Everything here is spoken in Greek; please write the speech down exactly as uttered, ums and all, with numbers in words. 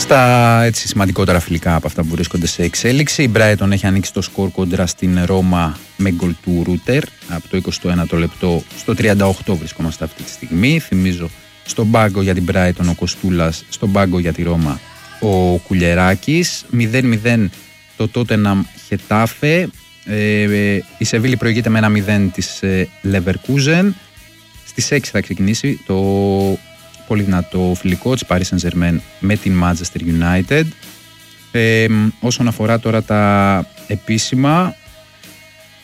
Στα έτσι, σημαντικότερα φιλικά από αυτά που βρίσκονται σε εξέλιξη, η Brighton έχει ανοίξει το σκορ κόντρα στην Ρώμα με γκολ του Ρούτερ από το εικοστό ένατο λεπτό. Στο τριάντα οκτώ βρισκόμαστε αυτή τη στιγμή. Θυμίζω στον πάγκο για την Brighton ο Κοστούλας, στον πάγκο για τη Ρώμα ο Κουλιεράκης. μηδέν μηδέν το Tottenham Χετάφε. Ε, η Σεβίλη προηγείται με ένα μηδέν της ε, Leverkusen. Στις έξι θα ξεκινήσει το πολύ δυνατό φιλικό της Paris Saint-Germain με την Manchester United. Ε, όσον αφορά τώρα τα επίσημα,